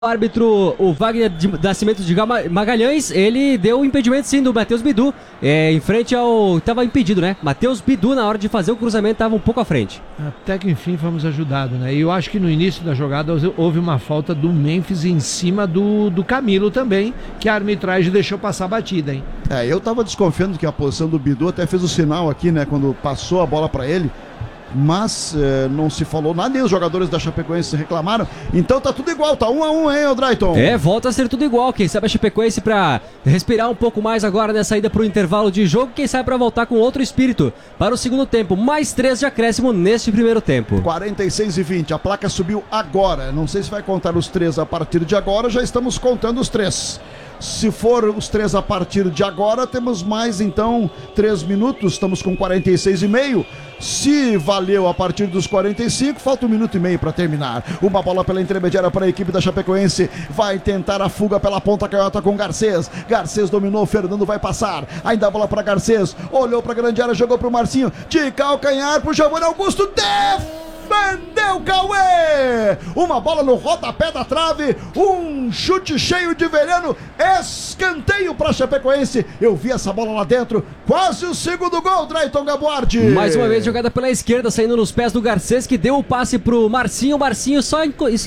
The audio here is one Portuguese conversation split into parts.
O árbitro, o Wagner Nascimento de Magalhães, ele deu o impedimento sim do Matheus Bidu, em frente ao... Tava impedido, né? Matheus Bidu, na hora de fazer o cruzamento, tava um pouco à frente. Até que enfim fomos ajudados, né? E eu acho que no início da jogada houve uma falta do Memphis em cima do Camilo também, que a arbitragem deixou passar a batida, hein? Eu tava desconfiando que a posição do Bidu até fez o sinal aqui, né? Quando passou a bola pra ele. Mas não se falou nada e os jogadores da Chapecoense reclamaram. Então tá tudo igual, tá 1-1, hein, Drayton? Volta a ser tudo igual. Quem sabe a Chapecoense pra respirar um pouco mais agora nessa ida pro intervalo de jogo. Quem sabe pra voltar com outro espírito para o segundo tempo. Mais 3 de acréscimo neste primeiro tempo. 46-20, a placa subiu agora. Não sei se vai contar os 3 a partir de agora. Já estamos contando os 3. Se for os 3 a partir de agora, temos mais então 3 minutos, estamos com 46,5. Se valeu a partir dos 45, falta 1 minuto e meio para terminar. Uma bola pela intermediária para a equipe da Chapecoense. Vai tentar a fuga pela ponta canhota com Garcês. Garcês dominou, Fernando vai passar. Ainda a bola para Garcês. Olhou para a grande área, jogou para o Marcinho. De calcanhar para o Giovanni Augusto. Defendeu Cauê! Uma bola no rodapé da trave, um chute cheio de veneno, escanteio para Chapecoense. Eu vi essa bola lá dentro, quase o segundo gol, Drayton Gabuardi. Mais uma vez jogada pela esquerda, saindo nos pés do Garcês, que deu o passe pro Marcinho. O Marcinho só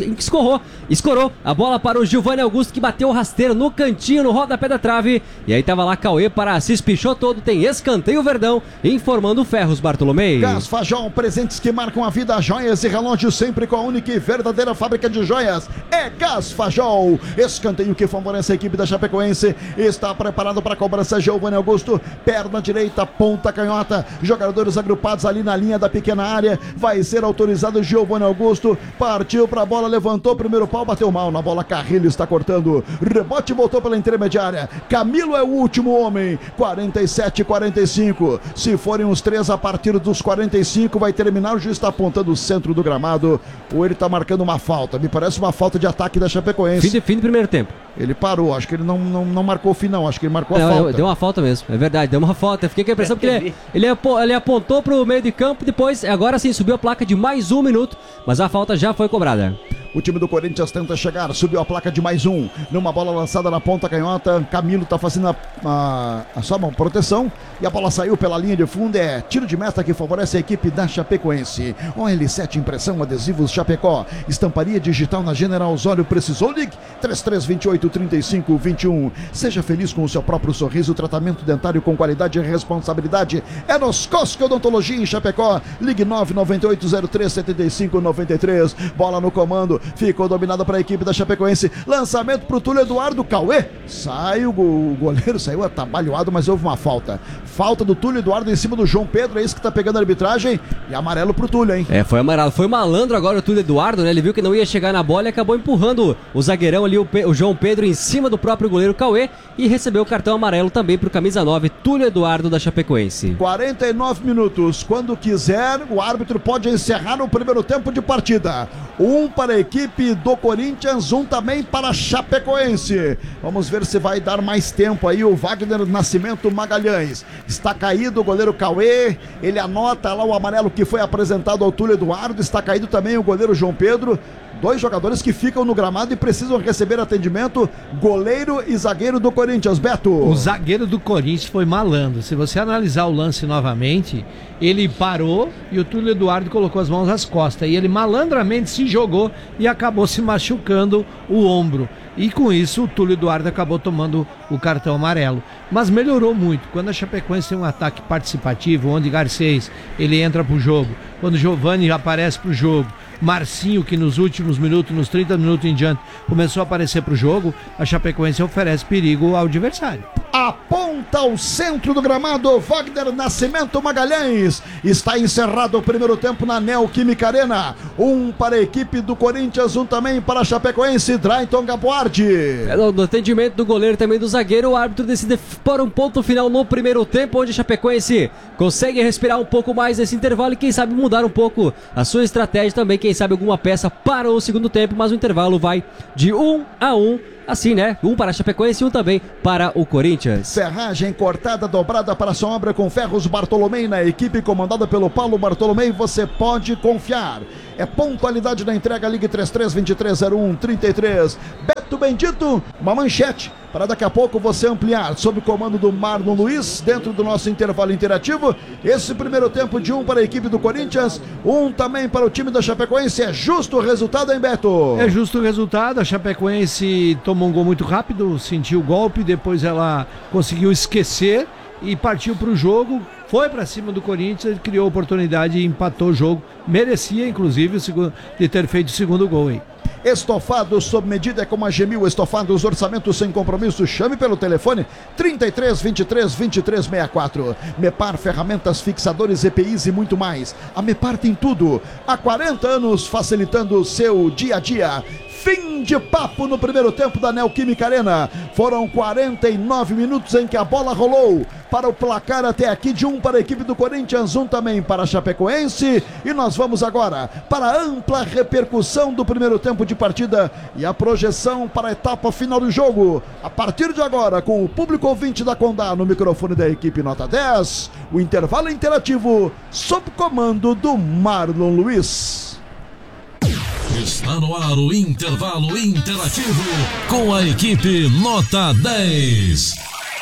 escorou a bola para o Giovanni Augusto, que bateu o rasteiro no cantinho, no rodapé da trave. E aí tava lá Cauê para se espichou todo, tem escanteio Verdão, informando o Ferros Bartolomei. Gás Fajol, presentes que marcam a vida. Joias e relógios sempre com a única e verdadeira fábrica de joias. É Gás Fajol. Escanteio que favorece a equipe da Chapecoense. Está preparado para a cobrança Giovanni Augusto. Perna direita, ponta canhota. Jogadores agrupados ali na linha da pequena área. Vai ser autorizado Giovanni Augusto. Partiu para a bola, levantou. Primeiro pau, bateu mal na bola. Carrilho está cortando. Rebote voltou pela intermediária. Camilo é o último homem. 47-45. Se forem os 3 a partir dos 45, vai terminar. O juiz está apontando o centro do gramado, ou ele tá marcando uma falta. Me parece uma falta de ataque da Chapecoense. Fim do primeiro tempo. Ele parou, acho que ele não marcou o fim não, acho que ele marcou a falta. Deu uma falta mesmo, é verdade, deu uma falta. Fiquei com a impressão que ele apontou pro meio de campo, depois, agora sim, subiu a placa de mais 1 minuto, mas a falta já foi cobrada. O time do Corinthians tenta chegar, subiu a placa de mais 1, numa bola lançada na ponta canhota. Camilo tá fazendo só uma proteção e a bola saiu pela linha de fundo. É tiro de meta que favorece a equipe da Chapecoense. OL7 Impressão Adesivos Chapecó, estamparia digital na General Osório. Precisou? Ligue 3328-3521. Seja feliz com o seu próprio sorriso. Tratamento dentário com qualidade e responsabilidade é nos Cosco Odontologia em Chapecó. Ligue 99803-7593. Bola no comando, ficou dominada para a equipe da Chapecoense. Lançamento para o Túlio Eduardo. Cauê sai, o goleiro saiu atabalhoado, mas houve uma falta do Túlio Eduardo em cima do João Pedro. É isso que tá pegando a arbitragem. E amarelo pro Túlio, hein? Foi amarelo, foi malandro agora o Túlio Eduardo, né? Ele viu que não ia chegar na bola e acabou empurrando o zagueirão ali, o João Pedro, em cima do próprio goleiro Cauê, e recebeu o cartão amarelo também pro camisa 9, Túlio Eduardo da Chapecoense. 49 minutos, quando quiser o árbitro pode encerrar o primeiro tempo de partida. 1 para a equipe do Corinthians, 1 também para a Chapecoense. Vamos ver se vai dar mais tempo aí o Wagner Nascimento Magalhães. Está caído o goleiro Cauê, ele anota lá o amarelo que foi apresentado ao Túlio Eduardo. Está caído também o goleiro João Pedro. 2 jogadores que ficam no gramado e precisam receber atendimento, goleiro e zagueiro do Corinthians. Beto, o zagueiro do Corinthians foi malandro. Se você analisar o lance novamente, ele parou e o Túlio Eduardo colocou as mãos às costas e ele malandramente se jogou e acabou se machucando o ombro. E com isso o Túlio Eduardo acabou tomando o cartão amarelo. Mas melhorou muito. Quando a Chapecoense tem um ataque participativo, onde Garcês ele entra pro jogo, quando Giovanni aparece pro jogo, Marcinho, que nos últimos minutos, nos 30 minutos em diante, começou a aparecer pro jogo, a Chapecoense oferece perigo ao adversário. Aponta ao centro do gramado, Wagner Nascimento Magalhães. Está encerrado o primeiro tempo na Neoquímica Arena. 1 para a equipe do Corinthians, 1 também para a Chapecoense. Drayton Gabuardi. No atendimento do goleiro também do zagueiro, o árbitro decide por um ponto final no primeiro tempo, onde a Chapecoense consegue respirar um pouco mais nesse intervalo e quem sabe mudar um pouco a sua estratégia também, quem sabe alguma peça para o segundo tempo, mas o intervalo vai de 1-1 assim, né? Um para a Chapecoense e um também para o Corinthians. Ferragem cortada, dobrada para sua obra com Ferros Bartolomei. Na equipe comandada pelo Paulo Bartolomei, você pode confiar. É pontualidade na entrega. Ligue 33-2301-33. Beto Bendito, uma manchete para daqui a pouco você ampliar, sob o comando do Marlon Luiz, dentro do nosso intervalo interativo. Esse primeiro tempo de 1 para a equipe do Corinthians, 1 também para o time da Chapecoense. É justo o resultado, hein, Beto? É justo o resultado. A Chapecoense tomou um gol muito rápido, sentiu o golpe, depois ela conseguiu esquecer e partiu para o jogo. Foi para cima do Corinthians, criou oportunidade e empatou o jogo. Merecia, inclusive, de ter feito o segundo gol aí. Estofados sob medida é como a Gemil Estofados, orçamento sem compromisso. Chame pelo telefone 33-23-2364. Mepar, ferramentas, fixadores, EPIs e muito mais. A Mepar tem tudo. Há 40 anos facilitando o seu dia a dia. Fim de papo no primeiro tempo da Neoquímica Arena. Foram 49 minutos em que a bola rolou para o placar até aqui de 1 para a equipe do Corinthians, 1 também para a Chapecoense. E nós vamos agora para a ampla repercussão do primeiro tempo de partida e a projeção para a etapa final do jogo. A partir de agora, com o público ouvinte da Condá no microfone da equipe Nota 10, o intervalo interativo sob comando do Marlon Luiz. Está no ar o intervalo interativo com a equipe Nota 10.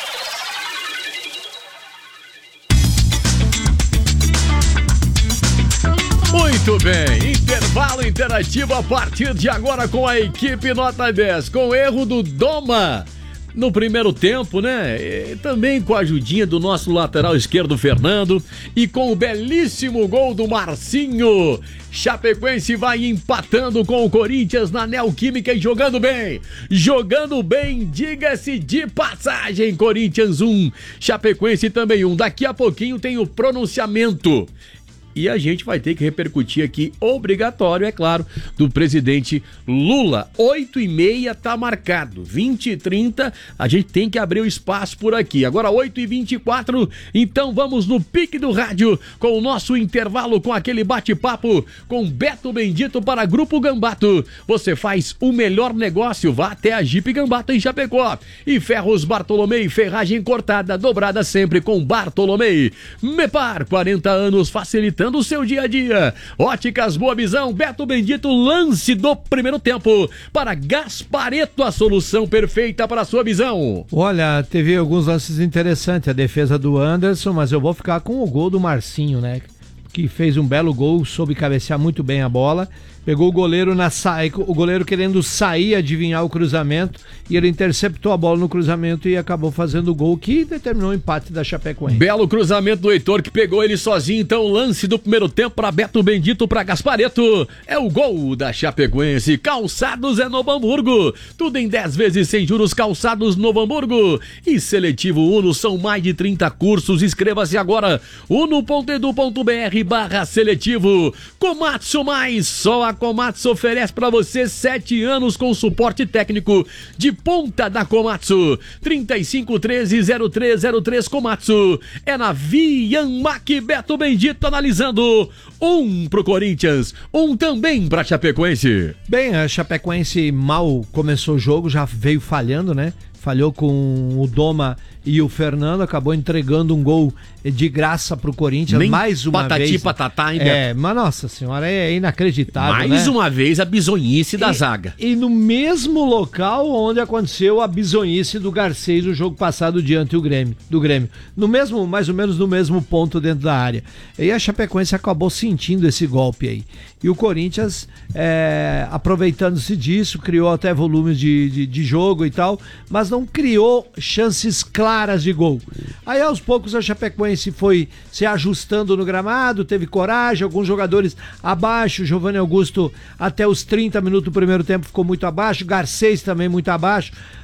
Muito bem, intervalo interativo a partir de agora com a equipe Nota 10, com erro do Doma no primeiro tempo, né? E também com a ajudinha do nosso lateral esquerdo, Fernando, e com o belíssimo gol do Marcinho. Chapecoense vai empatando com o Corinthians na Neoquímica e jogando bem, diga-se de passagem. Corinthians 1, Chapecoense também 1. Daqui a pouquinho tem o pronunciamento. E a gente vai ter que repercutir aqui, obrigatório, é claro, do presidente Lula. 8h30 tá marcado, 20h30 a gente tem que abrir o espaço por aqui. Agora 8h24, então vamos no pique do rádio com o nosso intervalo, com aquele bate-papo com Beto Bendito para Grupo Gambato. Você faz o melhor negócio, vá até a Jeep Gambato em Chapecó. E Ferros Bartolomei, ferragem cortada, dobrada sempre com Bartolomei. Mepar, 40 anos facilitando o seu dia a dia. Óticas Boa Visão, Beto Bendito, lance do primeiro tempo para Gaspareto, a solução perfeita para a sua visão. Olha, teve alguns lances interessantes, a defesa do Anderson, mas eu vou ficar com o gol do Marcinho, né? Que fez um belo gol, soube cabecear muito bem a bola. Pegou o goleiro o goleiro querendo sair, adivinhar o cruzamento, e ele interceptou a bola no cruzamento e acabou fazendo o gol que determinou o empate da Chapecoense. Belo cruzamento do Heitor, que pegou ele sozinho. Então, lance do primeiro tempo para Beto Bendito, para Gaspareto. É o gol da Chapecoense. Calçados é Novo Hamburgo. Tudo em 10 vezes sem juros. Calçados Novo Hamburgo. E Seletivo Uno, são mais de 30 cursos. Inscreva-se agora. uno.edu.br/seletivo. Komatsu Mais, só a Komatsu oferece para você 7 anos com suporte técnico de ponta da Komatsu. 3513-0303 Komatsu. É na Vianmac. Beto Bendito analisando. 1 pro Corinthians, 1 também pra Chapecoense. Bem, a Chapecoense mal começou o jogo, já veio falhando, né? Falhou com o Doma e o Fernando, acabou entregando um gol de graça pro Corinthians. Nem mais uma vez. Patatá, hein, Beto? Mas nossa senhora, é inacreditável, mais uma vez a bizonhice da zaga. E no mesmo local onde aconteceu a bizonhice do Garcês no jogo passado diante do Grêmio. No mesmo, mais ou menos no mesmo ponto dentro da área. E a Chapecoense acabou sentindo esse golpe aí. E o Corinthians, aproveitando-se disso, criou até volumes de jogo e tal, mas não criou chances claras de gol. Aí aos poucos a Chapecoense foi se ajustando no gramado, teve coragem, alguns jogadores abaixo, Giovanni Augusto até os 30 minutos do primeiro tempo ficou muito abaixo, Garcês também muito abaixo,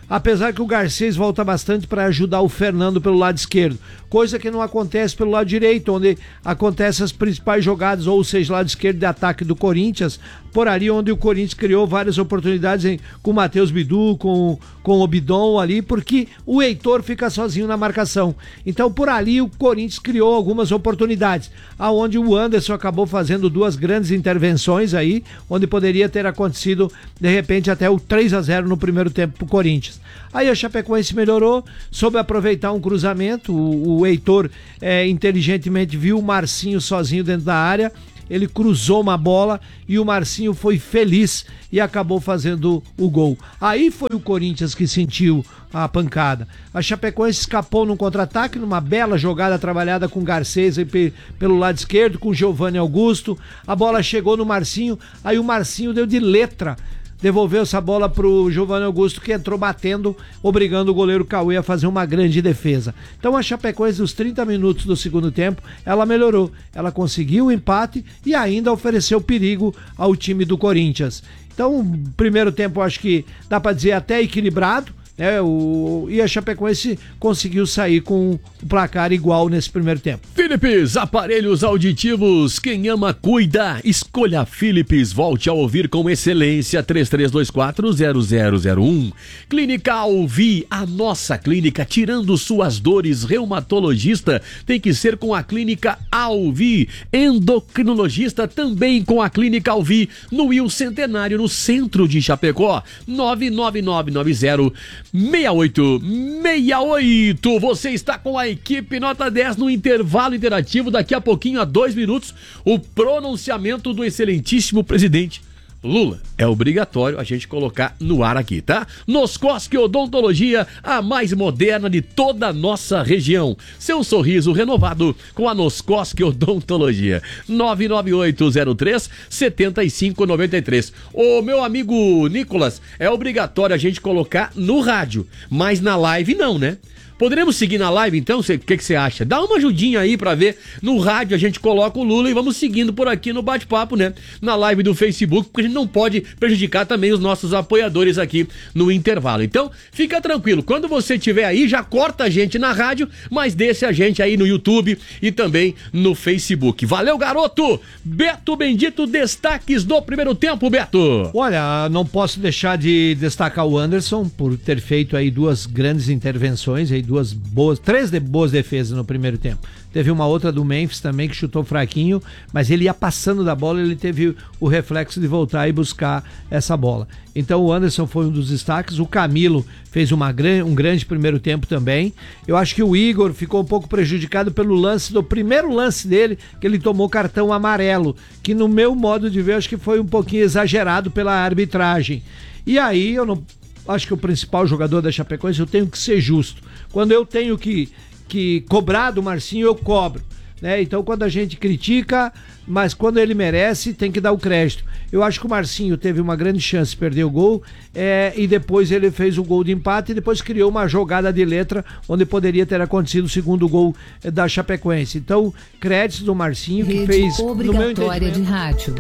apesar que o Garcês volta bastante para ajudar o Fernando pelo lado esquerdo, coisa que não acontece pelo lado direito, onde acontecem as principais jogadas, ou seja, lado esquerdo de ataque do Corinthians, por ali onde o Corinthians criou várias oportunidades com o Matheus Bidu, com o Bidon ali, porque o Heitor fica sozinho na marcação. Então por ali o Corinthians criou algumas oportunidades, aonde o Anderson acabou fazendo 2 grandes intervenções aí, onde poderia ter acontecido de repente até o 3-0 no primeiro tempo pro Corinthians. Aí a Chapecoense melhorou, soube aproveitar um cruzamento, o Heitor inteligentemente viu o Marcinho sozinho dentro da área, ele cruzou uma bola e o Marcinho foi feliz e acabou fazendo o gol. Aí foi o Corinthians que sentiu a pancada. A Chapecoense escapou num contra-ataque, numa bela jogada trabalhada com Garcês pelo lado esquerdo, com Giovanni Augusto. A bola chegou no Marcinho, aí o Marcinho deu de letra, devolveu essa bola pro Giovanni Augusto, que entrou batendo, obrigando o goleiro Cauê a fazer uma grande defesa. Então a Chapecoense, nos 30 minutos do segundo tempo, ela melhorou. Ela conseguiu o empate e ainda ofereceu perigo ao time do Corinthians. Então, primeiro tempo, acho que dá para dizer até equilibrado, né? E a Chapecoense conseguiu sair com o placar igual nesse primeiro tempo. Philips, aparelhos auditivos, quem ama cuida, escolha Philips, volte a ouvir com excelência. 33240001. Clínica Alvi, a nossa clínica, tirando suas dores. Reumatologista tem que ser com a Clínica Alvi. Endocrinologista também com a Clínica Alvi, no Will Centenário, no centro de Chapecó. 99990-6868. Você está com a equipe Nota 10 no intervalo interativo. Daqui a pouquinho, a 2 minutos, o pronunciamento do excelentíssimo presidente Lula. É obrigatório a gente colocar no ar aqui, tá? Noscoski Odontologia, a mais moderna de toda a nossa região. Seu sorriso renovado com a Noscoski Odontologia. 99803-7593. Ô, meu amigo Nicolas, é obrigatório a gente colocar no rádio, mas na live não, né? Poderemos seguir na live, então? O que você acha? Dá uma ajudinha aí pra ver. No rádio a gente coloca o Lula e vamos seguindo por aqui no bate-papo, né? Na live do Facebook, porque a gente não pode prejudicar também os nossos apoiadores aqui no intervalo. Então, fica tranquilo. Quando você estiver aí, já corta a gente na rádio, mas deixa a gente aí no YouTube e também no Facebook. Valeu, garoto! Beto Bendito, destaques do primeiro tempo, Beto! Olha, não posso deixar de destacar o Anderson por ter feito aí 2 grandes intervenções, aí 3 boas defesas no primeiro tempo. Teve uma outra do Memphis também que chutou fraquinho, mas ele ia passando da bola, ele teve o reflexo de voltar e buscar essa bola. Então o Anderson foi um dos destaques, o Camilo fez um grande primeiro tempo também. Eu acho que o Igor ficou um pouco prejudicado pelo primeiro lance dele, que ele tomou cartão amarelo, que no meu modo de ver, acho que foi um pouquinho exagerado pela arbitragem. E aí eu não acho que o principal jogador da Chapecoense, eu tenho que ser justo. Quando eu tenho que cobrar do Marcinho, eu cobro, né? Então quando a gente critica, mas quando ele merece, tem que dar o crédito. Eu acho que o Marcinho teve uma grande chance de perder o gol, e depois ele fez o gol de empate e depois criou uma jogada de letra onde poderia ter acontecido o segundo gol da Chapecoense. Então, créditos do Marcinho, que fez, no meu entendimento, de rádio.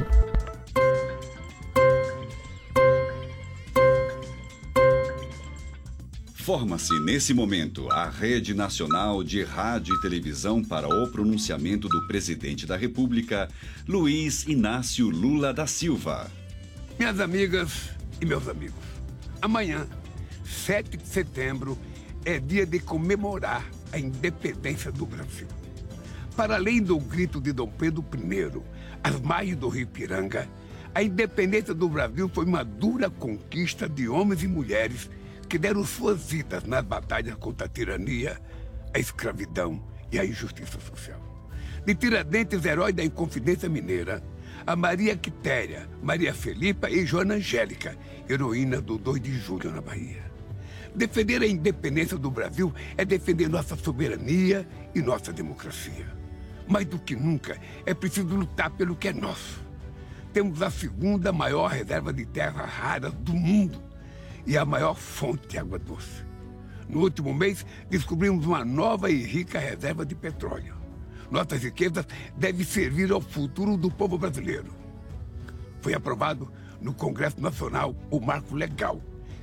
Forma-se nesse momento a Rede Nacional de Rádio e Televisão para o pronunciamento do Presidente da República, Luiz Inácio Lula da Silva. Minhas amigas e meus amigos, amanhã, 7 de setembro, é dia de comemorar a independência do Brasil. Para além do grito de Dom Pedro I, às margens do Rio Ipiranga, a independência do Brasil foi uma dura conquista de homens e mulheres que deram suas vidas nas batalhas contra a tirania, a escravidão e a injustiça social. De Tiradentes, herói da Inconfidência Mineira, a Maria Quitéria, Maria Felipa e Joana Angélica, heroína do 2 de julho na Bahia. Defender a independência do Brasil é defender nossa soberania e nossa democracia. Mais do que nunca, é preciso lutar pelo que é nosso. Temos a 2ª maior reserva de terras raras do mundo e a maior fonte de água doce. No último mês, descobrimos uma nova e rica reserva de petróleo. Nossas riquezas devem servir ao futuro do povo brasileiro. Foi aprovado no Congresso Nacional o Marco Legal,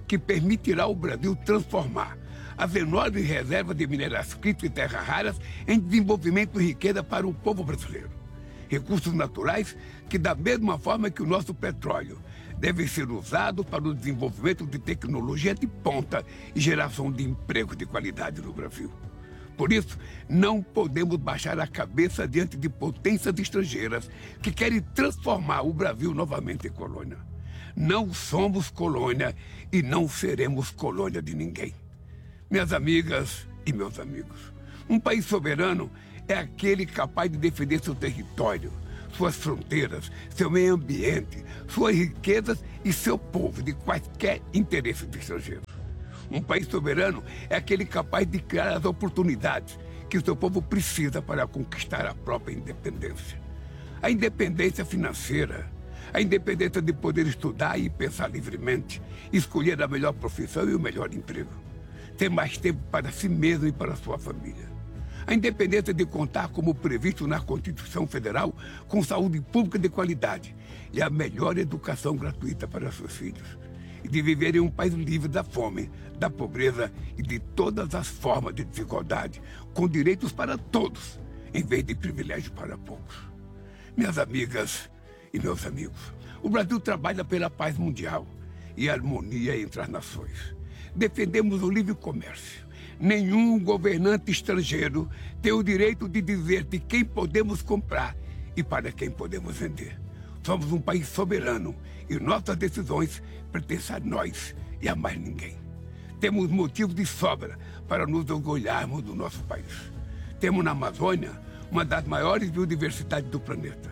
que permitirá ao Brasil transformar as enormes reservas de minerais críticos e terras raras em desenvolvimento e riqueza para o povo brasileiro. Recursos naturais que, da mesma forma que o nosso petróleo, devem ser usados para o desenvolvimento de tecnologia de ponta e geração de empregos de qualidade no Brasil. Por isso, não podemos baixar a cabeça diante de potências estrangeiras que querem transformar o Brasil novamente em colônia. Não somos colônia e não seremos colônia de ninguém. Minhas amigas e meus amigos, um país soberano é aquele capaz de defender seu território, suas fronteiras, seu meio ambiente, suas riquezas e seu povo de quaisquer interesses estrangeiros. Um país soberano é aquele capaz de criar as oportunidades que o seu povo precisa para conquistar a própria independência. A independência financeira, a independência de poder estudar e pensar livremente, escolher a melhor profissão e o melhor emprego. Ter mais tempo para si mesmo e para a sua família. A independência de contar, como previsto na Constituição Federal, com saúde pública de qualidade e a melhor educação gratuita para seus filhos. E de viver em um país livre da fome, da pobreza e de todas as formas de desigualdade, com direitos para todos, em vez de privilégio para poucos. Minhas amigas e meus amigos, o Brasil trabalha pela paz mundial e a harmonia entre as nações. Defendemos o livre comércio. Nenhum governante estrangeiro tem o direito de dizer de quem podemos comprar e para quem podemos vender. Somos um país soberano e nossas decisões pertencem a nós e a mais ninguém. Temos motivos de sobra para nos orgulharmos do nosso país. Temos na Amazônia uma das maiores biodiversidades do planeta.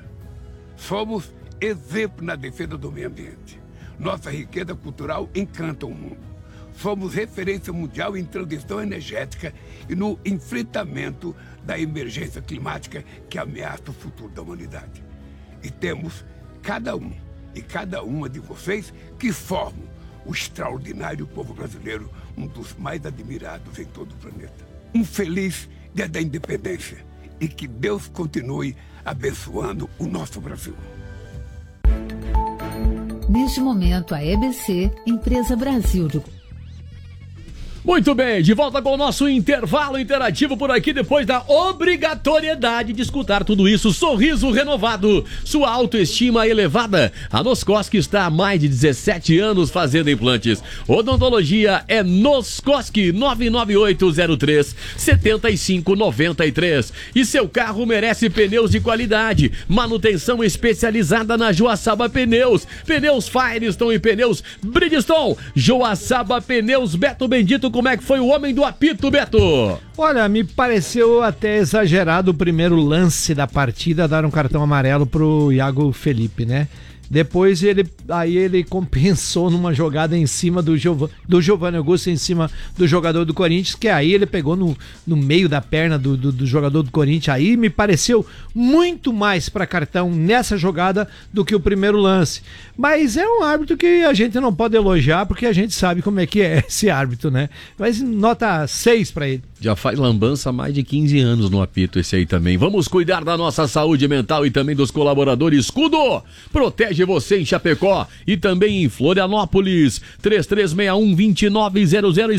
Somos exemplo na defesa do meio ambiente. Nossa riqueza cultural encanta o mundo. Somos referência mundial em transição energética e no enfrentamento da emergência climática que ameaça o futuro da humanidade. E temos cada um e cada uma de vocês que formam o extraordinário povo brasileiro, um dos mais admirados em todo o planeta. Um feliz Dia da Independência e que Deus continue abençoando o nosso Brasil. Neste momento, a EBC, Empresa Brasil de... Muito bem, de volta com o nosso intervalo interativo por aqui, depois da obrigatoriedade de escutar tudo isso. Sorriso renovado, sua autoestima elevada. A Noscosk está há mais de 17 anos fazendo implantes. Odontologia é Noscosk, 99803-7593. E seu carro merece pneus de qualidade. Manutenção especializada na Joaçaba Pneus. Pneus Firestone e pneus Bridgestone. Joaçaba Pneus. Beto Bendito, como é que foi o homem do apito, Beto? Olha, me pareceu até exagerado o primeiro lance da partida, dar um cartão amarelo pro Iago Felipe, né? Depois ele compensou numa jogada em cima do Giovanni Augusto, em cima do jogador do Corinthians, que aí ele pegou no meio da perna do jogador do Corinthians. Aí me pareceu muito mais para cartão nessa jogada do que o primeiro lance. Mas é um árbitro que a gente não pode elogiar, porque a gente sabe como é que é esse árbitro, né? Mas nota 6 para ele. Já faz lambança há mais de 15 anos no apito esse aí também. Vamos cuidar da nossa saúde mental e também dos colaboradores. Escudo protege você em Chapecó e também em Florianópolis. 3361-2900,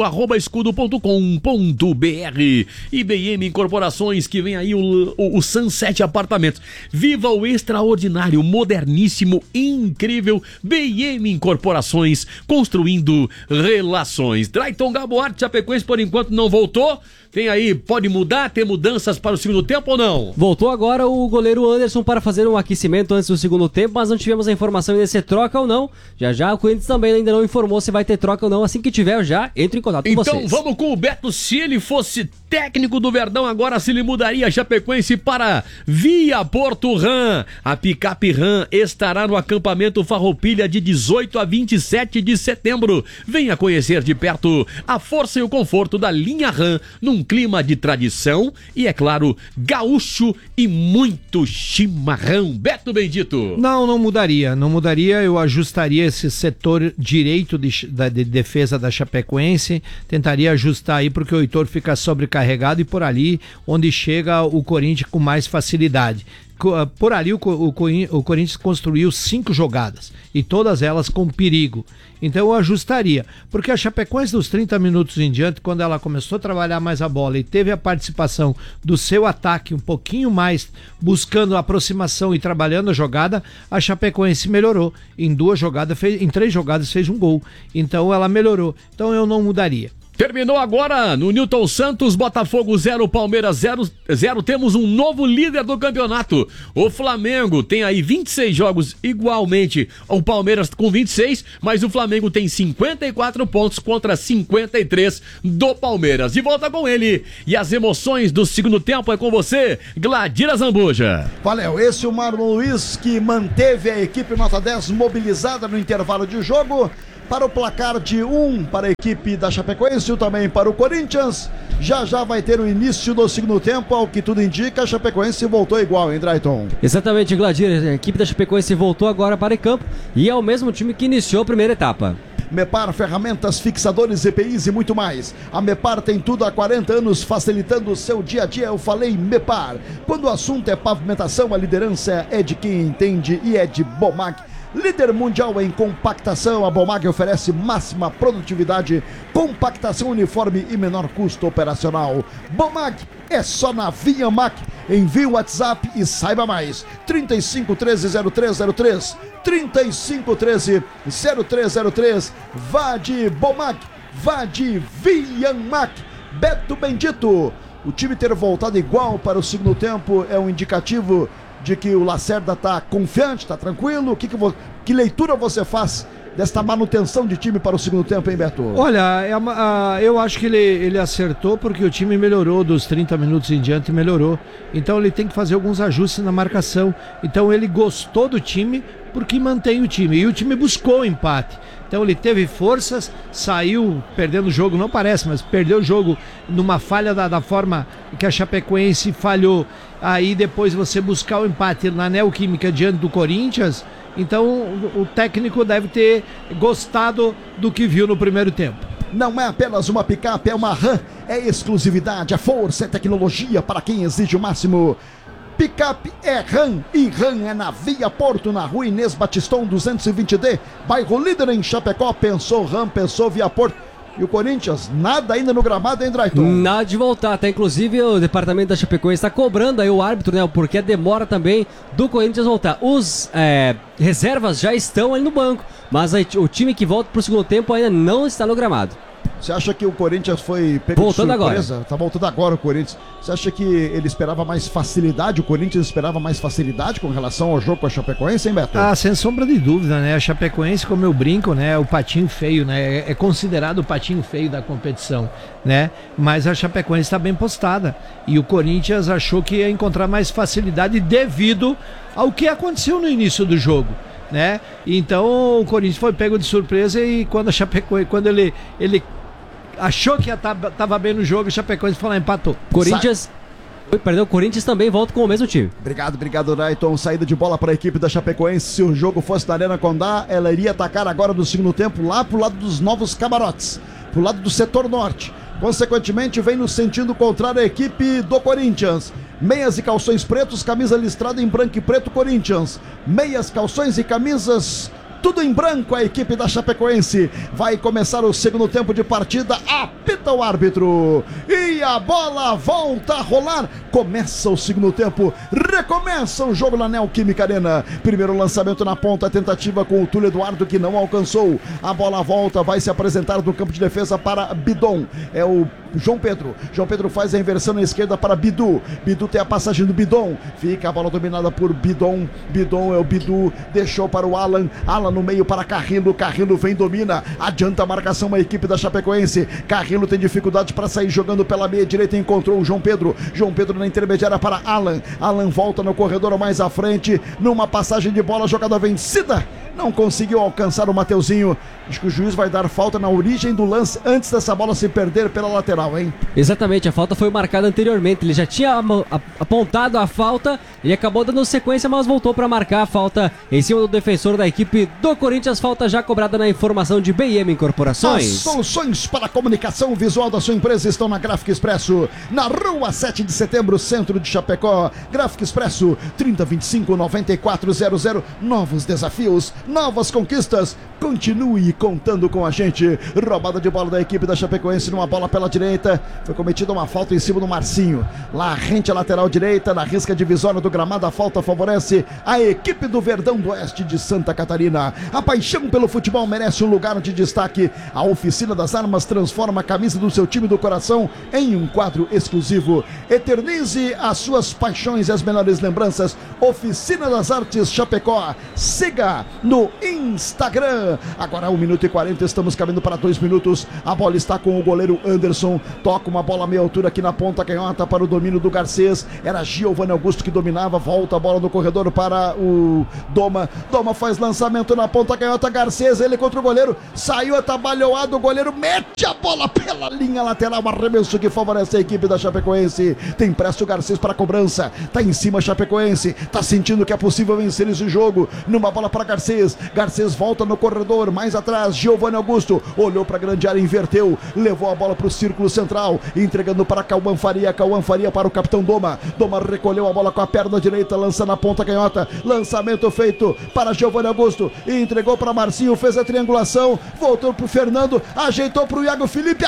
escudo@escudo.com.br. IBM Incorporações, que vem aí o Sunset Apartamentos. Viva o extraordinário, moderníssimo, incrível BM Incorporações, construindo relações. Drayton Gaboarte, Chapecoense, por enquanto não voltou. Tem aí, pode mudar, ter mudanças para o segundo tempo ou não? Voltou agora o goleiro Anderson para fazer um aquecimento antes do segundo tempo, mas não tivemos a informação ainda se é troca ou não. Já o Corinthians também ainda não informou se vai ter troca ou não. Assim que tiver, eu já entro em contato com vocês. Então vamos com o Beto. Se ele fosse técnico do Verdão, agora se ele mudaria Chapecoense para Via Porto Ram. A picape Ram estará no acampamento Farroupilha de 18 a 27 de setembro. Venha conhecer de perto a força e o conforto da linha Ram, num clima de tradição e, é claro, gaúcho e muito chimarrão. Beto Bendito. Não mudaria. Não mudaria. Eu ajustaria esse setor direito de defesa da Chapecoense. Tentaria ajustar aí porque o Heitor fica sobrecarregado e por ali onde chega o Corinthians com mais facilidade. por ali o Corinthians construiu 5 jogadas e todas elas com perigo. Então eu ajustaria, porque a Chapecoense dos 30 minutos em diante, quando ela começou a trabalhar mais a bola e teve a participação do seu ataque um pouquinho mais, buscando a aproximação e trabalhando a jogada, a Chapecoense melhorou. Em 3 jogadas fez um gol. Então ela melhorou. Então eu não mudaria. Terminou agora no Newton Santos, Botafogo 0, Palmeiras 0. Temos um novo líder do campeonato. O Flamengo tem aí 26 jogos igualmente. O Palmeiras com 26, mas o Flamengo tem 54 pontos contra 53 do Palmeiras. De volta com ele. E as emoções do segundo tempo é com você, Gladira Zambuja. Valeu, esse é o Marlon Luiz que manteve a equipe nota 10 mobilizada no intervalo de jogo. Para o placar de 1 para a equipe da Chapecoense e também para o Corinthians. Já vai ter o início do segundo tempo, ao que tudo indica, a Chapecoense voltou igual, hein, Drayton? Exatamente, Gladir, a equipe da Chapecoense voltou agora para o campo e é o mesmo time que iniciou a primeira etapa. Mepar, ferramentas, fixadores, EPIs e muito mais. A Mepar tem tudo há 40 anos, facilitando o seu dia a dia. Eu falei Mepar. Quando o assunto é pavimentação, a liderança é de quem entende e é de Bomag. Líder mundial em compactação, a Bomag oferece máxima produtividade, compactação uniforme e menor custo operacional. Bomag é só na Viamac. Envie o WhatsApp e saiba mais. 3513-0303, 3513-0303. Vá de Bomag, vá de Viamac. Beto Bendito, o time ter voltado igual para o segundo tempo é um indicativo de que o Lacerda está confiante, está tranquilo. Que leitura você faz desta manutenção de time para o segundo tempo, hein, Beto? Olha, eu acho que ele acertou porque o time melhorou dos 30 minutos em diante, melhorou. Então ele tem que fazer alguns ajustes na marcação. Então ele gostou do time porque mantém o time. E o time buscou o empate. Então ele teve forças, saiu perdendo o jogo, não parece, mas perdeu o jogo numa falha da forma que a Chapecoense falhou. Aí depois você buscar o empate na Neoquímica diante do Corinthians. Então o técnico deve ter gostado do que viu no primeiro tempo. Não é apenas uma picape, é uma RAM, é exclusividade, é força, é tecnologia para quem exige o máximo. Picape é RAM e RAM é na Via Porto, na Rua Inês Batistão 220D, bairro líder em Chapecó. Pensou RAM, pensou Via Porto. E o Corinthians, nada ainda no gramado, hein, Drayton? Nada de voltar, até inclusive o departamento da Chapecoense está cobrando aí o árbitro, né, porque a demora também do Corinthians voltar. Os reservas já estão ali no banco, mas aí, o time que volta para o segundo tempo ainda não está no gramado. Você acha que o Corinthians foi pego voltando de surpresa? agora. Tá voltando agora o Corinthians. Você acha que ele esperava mais facilidade? O Corinthians esperava mais facilidade com relação ao jogo com a Chapecoense, hein, Beto? Ah, sem sombra de dúvida, né? A Chapecoense, como eu brinco, né? É o patinho feio, né? É considerado o patinho feio da competição, né? Mas a Chapecoense está bem postada. E o Corinthians achou que ia encontrar mais facilidade devido ao que aconteceu no início do jogo, né? Então o Corinthians foi pego de surpresa e quando a Chapecoense, quando ele achou que estava bem no jogo, o Chapecoense foi lá e empatou. Corinthians também volta com o mesmo time. Obrigado, Drayton. Saída de bola para a equipe da Chapecoense. Se o jogo fosse na Arena Condá, ela iria atacar agora no segundo tempo lá pro lado dos novos camarotes, pro lado do setor norte. Consequentemente, vem no sentido contrário a equipe do Corinthians. Meias e calções pretos, camisa listrada em branco e preto, Corinthians. Meias, calções e camisas tudo em branco, a equipe da Chapecoense. Vai começar o segundo tempo de partida. Apita o árbitro e a bola volta a rolar. Começa o segundo tempo, recomeça o jogo na Neoquímica Arena. Primeiro lançamento na ponta, tentativa com o Túlio Eduardo, que não alcançou. A bola volta, vai se apresentar do campo de defesa para Bidon. É o João Pedro. João Pedro faz a inversão na esquerda para Bidu. Bidu tem a passagem do Bidon. Fica a bola dominada por Bidon. Bidon é o Bidu. Deixou para o Alan. Alan no meio para Carrillo. Carrillo vem, domina. Adianta a marcação a equipe da Chapecoense. Carrillo tem dificuldade para sair jogando pela meia direita. Encontrou o João Pedro. João Pedro na intermediária para Alan. Alan volta no corredor mais à frente. Numa passagem de bola, jogada vencida. não conseguiu alcançar o Mateuzinho. Acho que o juiz vai dar falta na origem do lance antes dessa bola se perder pela lateral, hein? Exatamente, a falta foi marcada anteriormente. Ele já tinha apontado a falta e acabou dando sequência, mas voltou para marcar a falta em cima do defensor da equipe do Corinthians. Falta já cobrada na informação de BM Incorporações. As soluções para a comunicação visual da sua empresa estão na Gráfica Expresso, na Rua 7 de Setembro, centro de Chapecó. Gráfica Expresso, 3025-9400. Novos desafios, novas conquistas. Continue contando com a gente. Roubada de bola da equipe da Chapecoense numa bola pela direita. Foi cometida uma falta em cima do Marcinho. Lá rente a lateral direita, na risca divisória do gramado. A falta favorece a equipe do Verdão do Oeste de Santa Catarina. A paixão pelo futebol merece um lugar de destaque. A Oficina das Armas transforma a camisa do seu time do coração em um quadro exclusivo. Eternize as suas paixões e as melhores lembranças. Oficina das Artes Chapecó. Siga no Instagram. Agora 1 minuto e 40, estamos caminhando para 2 minutos. A bola está com o goleiro Anderson. Toca uma bola a meia altura aqui na ponta canhota para o domínio do Garcês. Era Giovanni Augusto que dominava. Volta a bola no corredor para o Doma. Doma faz lançamento na ponta canhota. Garcês, ele contra o goleiro. Saiu atabalhoado. O goleiro mete a bola pela linha lateral. Arremesso que favorece a equipe da Chapecoense. Tem pressa o Garcês para a cobrança. Tá em cima a Chapecoense. Tá sentindo que é possível vencer esse jogo. Numa bola para Garcês. Garcês volta no corredor. Mais atrás, Giovanni Augusto. Olhou para a grande área, inverteu. Levou a bola para o círculo central. Entregando para Cauã Faria. Cauã Faria para o capitão Doma. Doma recolheu a bola com a perna direita. Lança na ponta canhota. Lançamento feito para Giovanni Augusto. E entregou para Marcinho. Fez a triangulação. Voltou para o Fernando. Ajeitou para o Iago Felipe.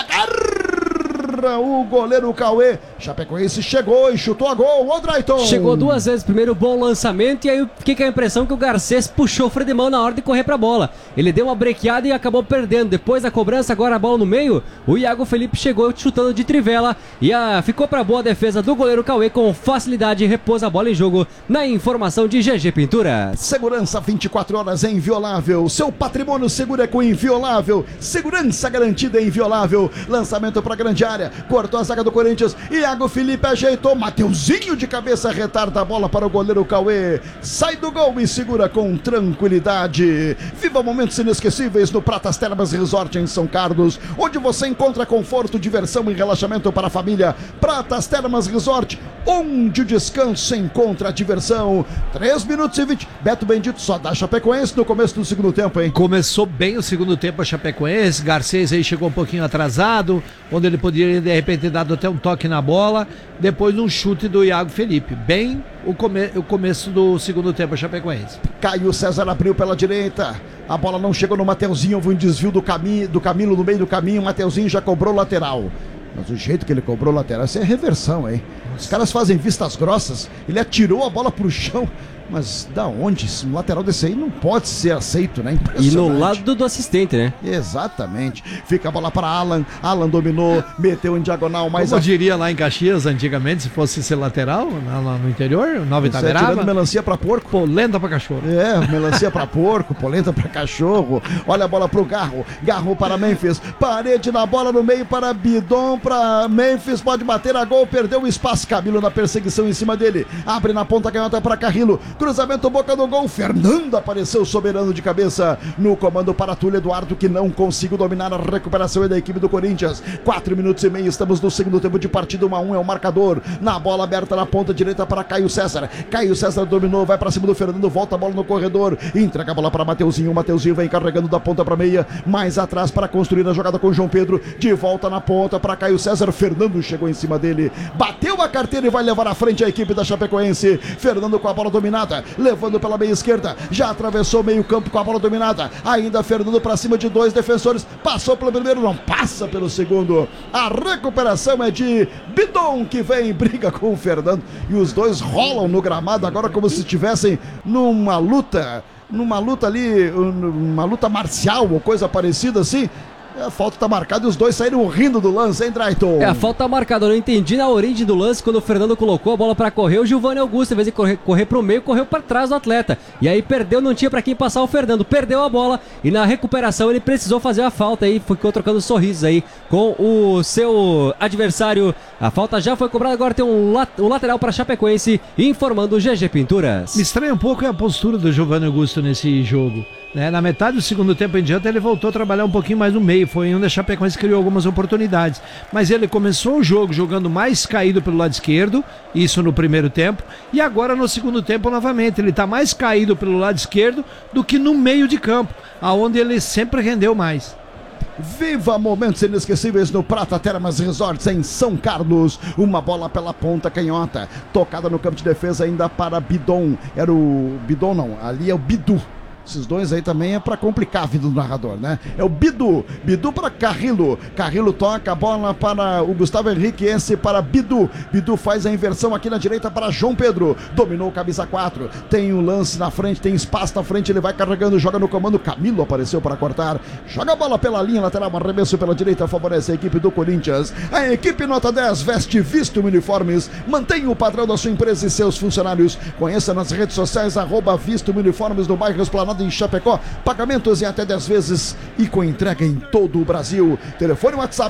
O goleiro Cauê. Chapecoense chegou e chutou a gol. O Drayton chegou 2 vezes. Primeiro bom lançamento. E aí fiquei com a impressão que o Garcês puxou o freio de mão na hora de correr pra bola. Ele deu uma brequeada e acabou perdendo. Depois da cobrança, agora a bola no meio. O Iago Felipe chegou chutando de trivela. E ficou pra boa defesa do goleiro Cauê com facilidade. Repôs a bola em jogo na informação de GG Pinturas. Segurança 24 horas é inviolável. Seu patrimônio seguro é com Inviolável. Segurança garantida é Inviolável. Lançamento pra grande área. Cortou a zaga do Corinthians. Iago Felipe ajeitou. Mateuzinho de cabeça retarda a bola para o goleiro Cauê. Sai do gol e segura com tranquilidade. Viva momentos inesquecíveis no Pratas Termas Resort em São Carlos, onde você encontra conforto, diversão e relaxamento para a família. Pratas Termas Resort, onde o descanso encontra a diversão. 3 minutos e 20. Beto Bendito só dá Chapecoense no começo do segundo tempo, hein? Começou bem o segundo tempo a Chapecoense. Garcês aí chegou um pouquinho atrasado, onde ele poderia de repente ter dado até um toque na bola. Depois um chute do Iago Felipe. Bem o começo do segundo tempo a Chapecoense. Caio César abriu pela direita. A bola não chegou no Mateuzinho. Houve um desvio do Camilo no meio do caminho. O Mateuzinho já cobrou lateral. Mas o jeito que ele cobrou lateral, isso é reversão, hein? Os caras fazem vistas grossas. Ele atirou a bola pro chão. Mas da onde? Um lateral desse aí não pode ser aceito, né? E no lado do assistente, né? Exatamente. Fica a bola para Alan. Alan dominou, meteu em diagonal. Mas como eu diria lá em Caxias antigamente, se fosse ser lateral, lá no interior, Nova Itaberaba. Tirando melancia para porco. Polenta para cachorro. É, melancia para porco, polenta para cachorro. Olha a bola pro Garro. Garro para Memphis. Parede na bola no meio para Bidon, para Memphis. Pode bater a gol, perdeu o espaço. Camilo na perseguição em cima dele. Abre na ponta canhota para Carrillo. Cruzamento, boca do gol. Fernando apareceu soberano de cabeça no comando para Túlio Eduardo, que não conseguiu dominar a recuperação da equipe do Corinthians. 4 minutos e meio, estamos no segundo tempo de partida. 1-1 é o marcador. Na bola aberta na ponta direita para Caio César. Caio César dominou, vai para cima do Fernando, volta a bola no corredor, entrega a bola para Mateuzinho. Mateuzinho vem carregando da ponta para meia, mais atrás para construir a jogada com João Pedro. De volta na ponta para Caio César. Fernando chegou em cima dele, bateu a carteira e vai levar à frente a equipe da Chapecoense. Fernando com a bola dominada, levando pela meia esquerda, já atravessou meio campo com a bola dominada, ainda Fernando para cima de 2 defensores, passou pelo primeiro, não passa pelo segundo. A recuperação é de Bidon, que vem, briga com o Fernando, e os dois rolam no gramado agora como se estivessem numa luta ali, uma luta marcial ou coisa parecida assim. A falta tá marcada e os dois saíram rindo do lance, hein, Drayton? A falta tá marcada, eu não entendi na origem do lance, quando o Fernando colocou a bola pra correr, o Giovanni Augusto, em vez de correr pro meio, correu pra trás do atleta. E aí perdeu, não tinha pra quem passar o Fernando, perdeu a bola e na recuperação ele precisou fazer a falta aí, ficou trocando sorrisos aí com o seu adversário. A falta já foi cobrada, agora tem um lateral pra Chapecoense, informando o GG Pinturas. Me estranha um pouco a postura do Giovanni Augusto nesse jogo. né? Na metade do segundo tempo em diante ele voltou a trabalhar um pouquinho mais no meio, foi onde a Chapecoense criou algumas oportunidades, mas ele começou o jogo jogando mais caído pelo lado esquerdo, isso no primeiro tempo, e agora no segundo tempo novamente, ele está mais caído pelo lado esquerdo do que no meio de campo, aonde ele sempre rendeu mais. Viva momentos inesquecíveis no Prata Termas Resorts em São Carlos. Uma bola pela ponta canhota, tocada no campo de defesa ainda para Bidon. Era o Bidon não, ali é o Bidu. Esses dois aí também é pra complicar a vida do narrador, né? É o Bidu para Carrillo. Carrillo toca a bola para o Gustavo Henrique, esse para Bidu. Bidu faz a inversão aqui na direita para João Pedro. Dominou camisa 4. Tem um lance na frente, tem espaço na frente, ele vai carregando, joga no comando. Camilo apareceu para cortar. Joga a bola pela linha lateral, arremesso pela direita, favorece a equipe do Corinthians. A equipe nota 10 veste Visto Uniformes. Mantenha o padrão da sua empresa e seus funcionários. Conheça nas redes sociais, @Visto Uniformes no bairro Esplanada em Chapecó, pagamentos em até 10 vezes e com entrega em todo o Brasil. Telefone WhatsApp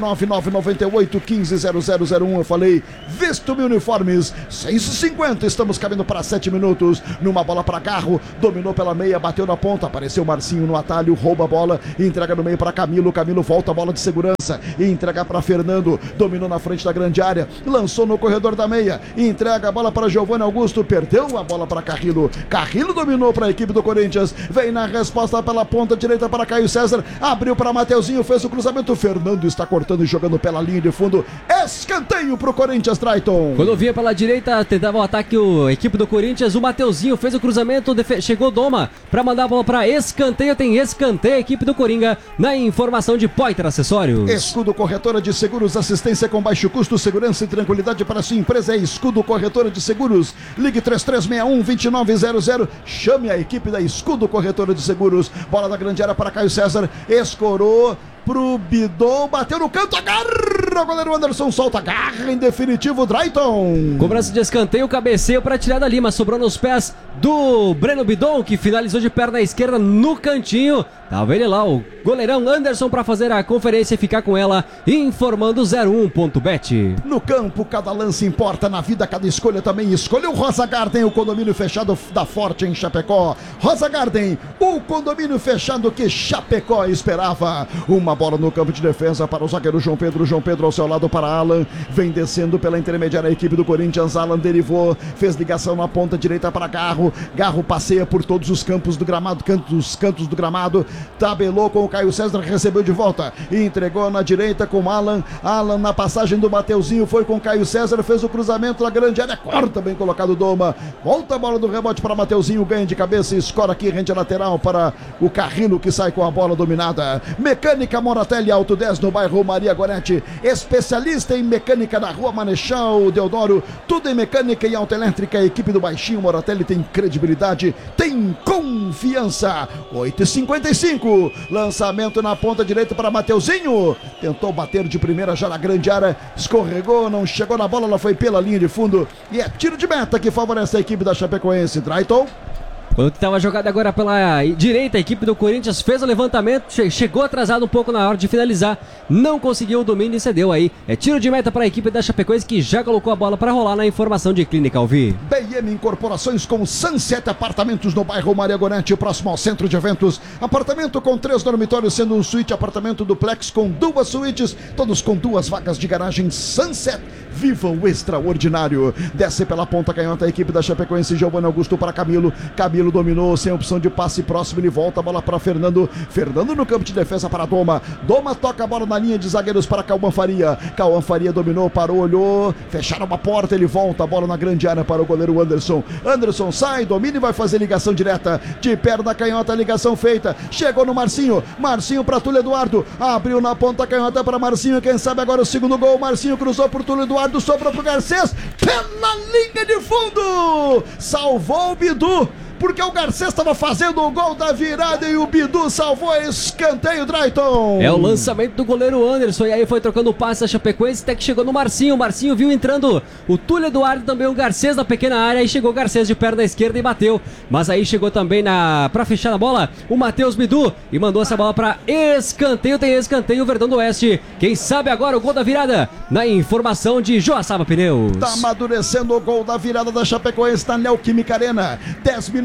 49998150001. Eu falei Visto Uniformes, 6h50, estamos caminhando para 7 minutos, numa bola para Garro, dominou pela meia, bateu na ponta, apareceu Marcinho no atalho, rouba a bola, entrega no meio para Camilo, Camilo volta a bola de segurança e entrega para Fernando, dominou na frente da grande área, lançou no corredor da meia, entrega a bola para Giovanni Augusto, perdeu a bola para Carrillo, Carrillo dominou para a equipe do Corinthians, vem na resposta pela ponta direita para Caio César, abriu para Mateuzinho, fez o cruzamento, Fernando está cortando e jogando pela linha de fundo, escanteio pro Corinthians, Traiton. Quando vinha pela direita, tentava o ataque a equipe do Corinthians, o Mateuzinho fez o cruzamento, chegou Doma para mandar a bola para escanteio, tem escanteio a equipe do Coringa, na informação de Poiter Acessórios. Escudo Corretora de Seguros, assistência com baixo custo, segurança e tranquilidade para sua empresa, é Escudo Corretora de Seguros, ligue 3361-2900, chame a equipe da Escudo Corretora de Seguros, bola da grande área para Caio César, escorou pro Bidon, bateu no canto, agarra o goleiro Anderson, solta, agarra em definitivo, Drayton. Cobrança de escanteio, cabeceio para tirar dali, mas sobrou nos pés do Breno Bidon, que finalizou de perna esquerda no cantinho. Tava ele lá, o goleirão Anderson, para fazer a conferência e ficar com ela, informando 01.bet. No campo, cada lance importa, na vida, cada escolha também. Escolheu Rosa Garden, o condomínio fechado da Forte em Chapecó. Rosa Garden, o condomínio fechado que Chapecó esperava. Uma bola no campo de defesa para o zagueiro João Pedro. João Pedro ao seu lado para Alan. Vem descendo pela intermediária a equipe do Corinthians. Alan derivou, fez ligação na ponta direita para Garro. Garro passeia por todos os campos do gramado, cantos do gramado. Tabelou com o Caio César, recebeu de volta. Entregou na direita com Alan. Alan na passagem do Mateuzinho, foi com o Caio César, fez o cruzamento na grande área. Corta, bem colocado Doma. Volta a bola do rebote para Mateuzinho, ganha de cabeça e escora aqui, rende a lateral para o Carrillo, que sai com a bola dominada. Mecânica Moratelli Auto 10 no bairro Maria Gorete, especialista em mecânica na rua Marechal Deodoro, tudo em mecânica e autoelétrica. A equipe do Baixinho Moratelli tem credibilidade, tem confiança. 8h55, lançamento na ponta direita para Mateuzinho, tentou bater de primeira já na grande área, escorregou, não chegou na bola, ela foi pela linha de fundo e é tiro de meta que favorece a equipe da Chapecoense. Drayton. Quando estava jogada agora pela direita, a equipe do Corinthians fez o levantamento, chegou atrasado um pouco na hora de finalizar, não conseguiu o domínio e cedeu aí. É tiro de meta para a equipe da Chapecoense, que já colocou a bola para rolar na informação de Clínica Alvi. BM Incorporações com Sunset Apartamentos no bairro Maria Gorete, próximo ao centro de eventos. Apartamento com 3 dormitórios, sendo um suíte, apartamento duplex com 2 suítes, todos com 2 vagas de garagem. Sunset, viva o extraordinário. Desce pela ponta canhota a equipe da Chapecoense, Giovanni Augusto para Camilo. Camilo dominou, sem opção de passe próximo, ele volta a bola para Fernando. Fernando no campo de defesa para Doma. Doma toca a bola na linha de zagueiros para Cauã Faria. Cauã Faria dominou, parou, olhou, fecharam a porta, ele volta a bola na grande área para o goleiro Anderson. Anderson sai, domina e vai fazer ligação direta. De perna canhota, ligação feita. Chegou no Marcinho. Marcinho para Túlio Eduardo. Abriu na ponta canhota para Marcinho. Quem sabe agora o segundo gol. Marcinho cruzou por Túlio Eduardo, sobrou pro Garcês. Pela linha de fundo. Salvou o Bidu, porque o Garcês estava fazendo o gol da virada e o Bidu salvou, escanteio, Drayton. É o lançamento do goleiro Anderson, e aí foi trocando o passe a Chapecoense, até que chegou no Marcinho. O Marcinho viu entrando o Túlio Eduardo, também o Garcês na pequena área, aí chegou o Garcês de perna esquerda e bateu. Mas aí chegou também pra fechar a bola o Matheus Bidu e mandou essa bola pra escanteio. Tem escanteio, o Verdão do Oeste. Quem sabe agora o gol da virada, na informação de Joaçaba Pneus. Tá amadurecendo o gol da virada da Chapecoense na Neoquímica Arena. 10 minutos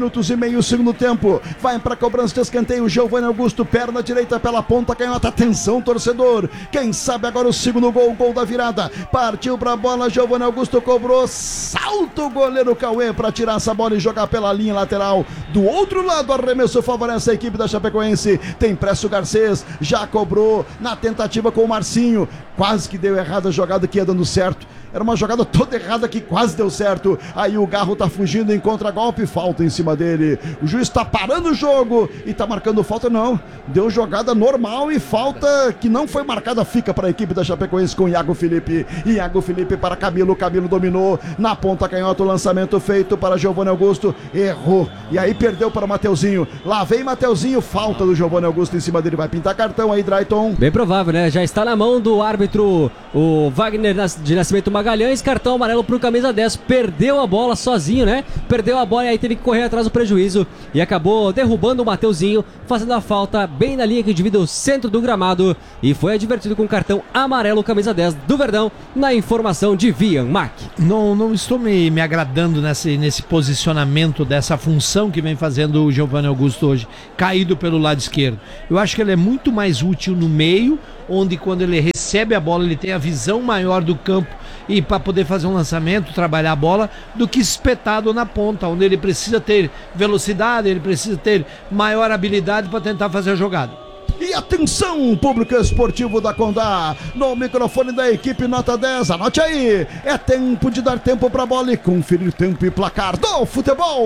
minutos e meio, segundo tempo. Vai para cobrança de escanteio. Giovanni Augusto, perna direita pela ponta canhota. Atenção, torcedor. Quem sabe agora o segundo gol, gol da virada. Partiu pra bola, Giovanni Augusto cobrou. Salta o goleiro Cauê para tirar essa bola e jogar pela linha lateral. Do outro lado, arremesso favorece a equipe da Chapecoense. Tem pressa o Garcês, já cobrou na tentativa com o Marcinho. Quase que deu errado a jogada que ia dando certo. Era uma jogada toda errada que quase deu certo. Aí o Garro tá fugindo em contra-golpe, falta em cima dele. O juiz tá parando o jogo e tá marcando falta, não. Deu jogada normal e falta que não foi marcada, fica para a equipe da Chapecoense com Iago Felipe. Iago Felipe para Camilo, Camilo dominou na ponta canhota, o lançamento feito para Giovanni Augusto, errou. E aí perdeu para o Mateuzinho. Lá vem Mateuzinho, falta do Giovanni Augusto em cima dele, vai pintar cartão aí, Drayton. Bem provável, né? Já está na mão do árbitro, o Wagner de Nascimento Magalhães, cartão amarelo pro camisa 10, perdeu a bola sozinho, né? Perdeu a bola e aí teve que correr atrás do prejuízo e acabou derrubando o Mateuzinho, fazendo a falta bem na linha que divide o centro do gramado e foi advertido com cartão amarelo, camisa 10 do Verdão, na informação de Vian Mac. Não estou me agradando nesse posicionamento, dessa função que vem fazendo o Giovanni Augusto hoje, caído pelo lado esquerdo. Eu acho que ele é muito mais útil no meio, onde quando ele recebe a bola ele tem a visão maior do campo e para poder fazer um lançamento, trabalhar a bola, do que espetado na ponta, onde ele precisa ter velocidade, ele precisa ter maior habilidade para tentar fazer a jogada. E atenção, público esportivo da Condá, no microfone da equipe nota 10, anote aí, é tempo de dar tempo para a bola e conferir tempo e placar do futebol.